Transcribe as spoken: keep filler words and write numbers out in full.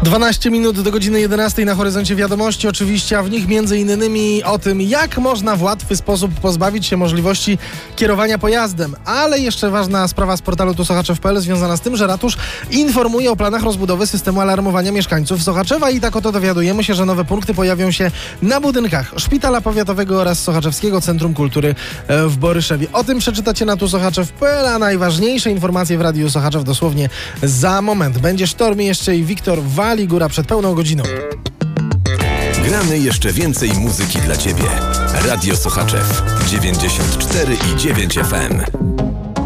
dwanaście minut do godziny jedenastej na horyzoncie wiadomości, oczywiście, a w nich między innymi o tym, jak można w łatwy sposób pozbawić się możliwości kierowania pojazdem. Ale jeszcze ważna sprawa z portalu tu sochaczew kropka p l związana z tym, że ratusz informuje o planach rozbudowy systemu alarmowania mieszkańców Sochaczewa i tak oto dowiadujemy się, że nowe punkty pojawią się na budynkach Szpitala Powiatowego oraz Sochaczewskiego Centrum Kultury w Boryszewie. O tym przeczytacie na tu sochaczew kropka p l, a najważniejsze informacje w Radiu Sochaczew dosłownie za moment. Będzie Sztormi jeszcze i Wiktor Wali, góra przed pełną godziną. Gramy jeszcze więcej muzyki dla Ciebie. Radio Sochaczew dziewięćdziesiąt cztery i dziewięć F M.